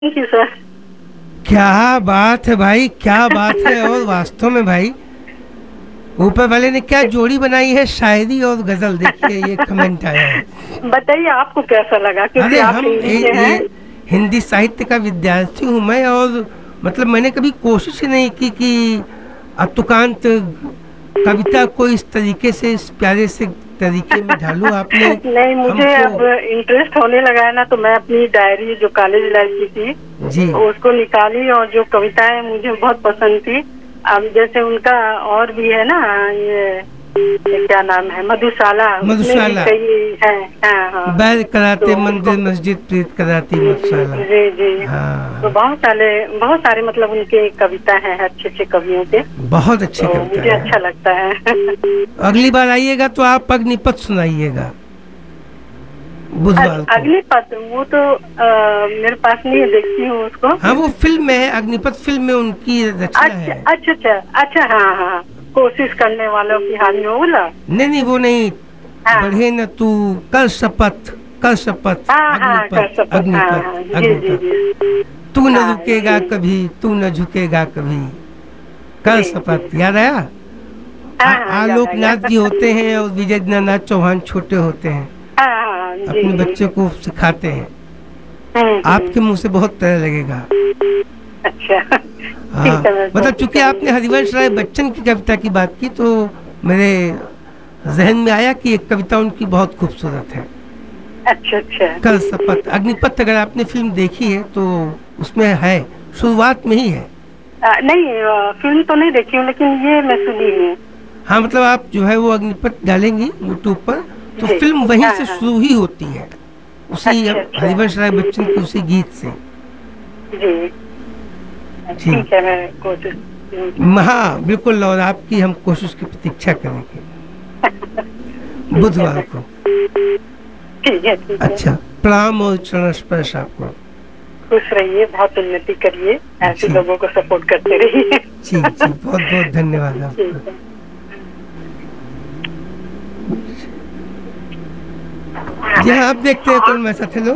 Thank you sir. क्या बात है भाई, क्या बात है। और वास्तव में भाई ऊपर वाले ने क्या जोड़ी बनाई है, शायरी और गजल। देखिए ये कमेंट आया है। बताइए आपको कैसा लगा, क्योंकि अरे आप हम हिंदी के हैं। हिंदी साहित्य का विद्यार्थी हूँ मैं, और मतलब मैंने कभी कोशिश ही नहीं की कि अतुकांत कविता को इस तरीके से, इस प्यारे से तरीके में ढालूं। आपने नहीं, मुझे हमको अब इंटरेस्ट होने लगा है ना, तो मैं अपनी डायरी जो कॉलेज लाइफ की थी जी उसको निकाली, और जो कविताएं मुझे बहुत पसंद थी। अब जैसे उनका और भी है ना, ये क्या नाम है, मधुशाला। उसमें भी मधुशाला, कई है। हाँ हाँ। बैल कराते तो मंदिर मस्जिद प्रीत कराती मधुशाला। जी जी। तो हाँ, बहुत सारे मतलब उनके कविता हैं अच्छे अच्छे कवियों के। बहुत अच्छी तो कविता मुझे है। अच्छा लगता है। अगली बार आइएगा तो आप अग्निपथ सुनाइएगा बुधवार को। अग्निपथ वो तो मेरे पास नहीं है, देखती हूँ उसको। हाँ, वो फिल्म में है, अग्निपथ फिल्म में उनकी रचना अच्छा है। अच्छा अच्छा अच्छा। हाँ हाँ, कोशिश करने वालों की हानि हो बोला। नहीं वो नहीं, हाँ बढ़े न तू, कर शपथ, कर शपथ, हाँ हाँ, कर अग्निपथ, शपथ। हाँ अग्निपथ, हाँ, जी जी अग्निपथ। जी। तू न हाँ रुकेगा जी कभी, तू न झुकेगा कभी, कर जी शपथ। जी। याद आया? हाँ हाँ, याद आ गया। आलोकनाथ जी होते हैं और विजय दीनानाथ चौहान छोटे होते हैं, हाँ हाँ जी अपने जी। बच्चे को सिखाते हैं। हम्म। आपके मुंह से बहुत तरह लगेगा। अच्छा, हाँ, ठीक है, मैं मतलब कोशिश चूंकि आपने करूंगी। हरिवंश राय बच्चन की कविता की बात की, तो मेरे जहन में आया कि एक कविता उनकी बहुत खूबसूरत है, अच्छा अच्छा। कल शपथ। अग्निपथ अगर आपने फिल्म देखी है तो उसमें है, शुरुआत में ही है। नहीं, फिल्म तो नहीं देखी हूँ, लेकिन ये मैं सुनी हूँ। हाँ, मतलब आप जो है वो अग्निपथ डालेंगी यूट्यूब पर तो जी। फिल्म वहीं हाँ से हाँ। शुरू ही होती है, उसी अच्छा अच्छा। हरिवंश राय बच्चन के उसी गीत से। जी जी ठीक है, मैं कोशिश। हाँ बिल्कुल, और आपकी हम कोशिश की प्रतीक्षा करेंगे ठीक है, बुधवार मैं को। ठीक है ठीक है। अच्छा, प्रणाम और चरण स्पर्श आपको। खुश रहिए, बहुत उन्नति करिए, ऐसे जी लोगों को सपोर्ट करते रहिए। जी जी, बहुत बहुत धन्यवाद आपको। ठीक है। जी हाँ, आप देखते हैं कौन message. Hello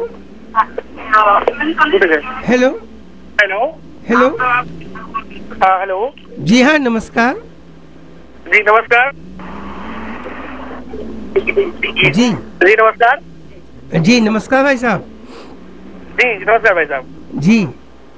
hello hello. Hello. हाँ हेलो। जी हाँ, नमस्कार। जी नमस्कार। जी जी नमस्कार। जी नमस्कार भाई साहब। जी नमस्कार भाई साहब। जी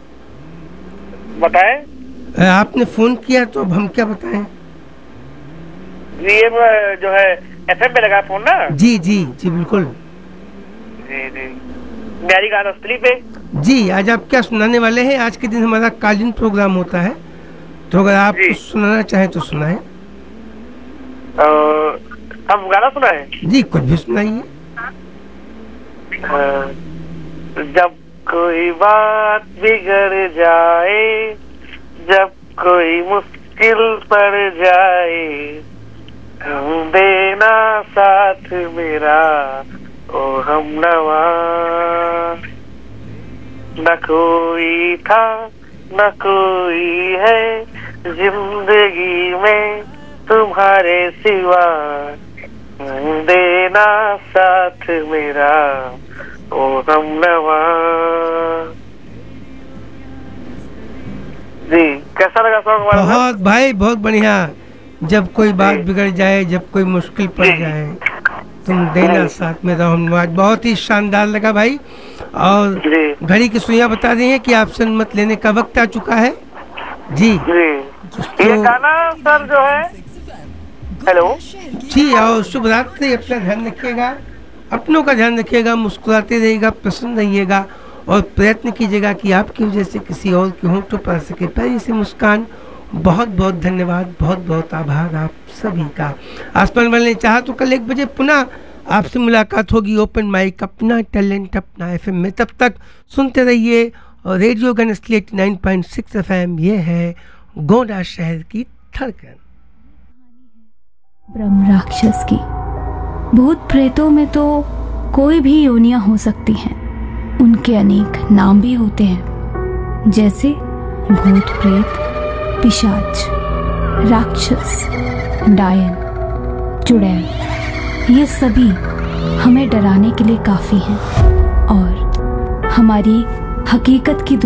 बताएं। आपने फोन किया तो अब हम क्या बताएं। जी ये जो है एफएम पे लगा फोन ना। जी जी जी बिल्कुल। जी जी, न्यारी गाना स्थली पे। जी, आज आप क्या सुनाने वाले हैं? आज के दिन हमारा कालीन प्रोग्राम होता है, तो अगर आप जी कुछ सुनाना चाहें तो सुनाएं। हम गाना सुना है। जी, कुछ भी सुनाइए। जब कोई बात बिगड़ जाए, जब कोई मुश्किल पड़ जाए, हम देना साथ मेरा ओ हमनवा। न कोई था न कोई है जिंदगी में तुम्हारे सिवा, हम देना साथ मेरा ओ हमनवा। जी, कैसा लगा सॉन्ग हमारा? बहुत भाई, बहुत बढ़िया। जब कोई बात जी बिगड़ जाए, जब कोई मुश्किल पड़ जी जाए, तुम देना साथ में रहो। हम आज बहुत ही शानदार लगा भाई। और जी घड़ी की सुइयां बता रही हैं कि आपसे अनुमति लेने का वक्त आ चुका है। जी जी। ये तो गाना सर जो है, हेलो जी, और शुभ रात्रि। अपना ध्यान रखिएगा, अपनों का ध्यान रखिएगा, मुस्कुराते रहिएगा, प्रसन्न रहिएगा, और प्रयत्न कीजिएगा कि आपकी वजह से किसी और के होंठों पर आ सके प्यारी सी मुस्कान। बहुत बहुत धन्यवाद, बहुत बहुत आभार आप सभी का। आसमान वाले ने चाहा तो कल 1 बजे पुनः आपसे मुलाकात होगी, ओपन माइक, अपना टैलेंट अपना एफएम में। तब तक सुनते रहिए और रेडियो गणस्थली 89.6 एफएम। ये है गोंडा शहर की धड़कन। ब्रह्म राक्षस की, भूत प्रेतों में तो कोई भी योनियां हो सकती हैं, उनके अनेक नाम भी होते हैं, जैसे भूत प्रेत, पिशाच, राक्षस, डायन, चुड़ैल। ये सभी हमें डराने के लिए काफ़ी हैं और हमारी हकीकत की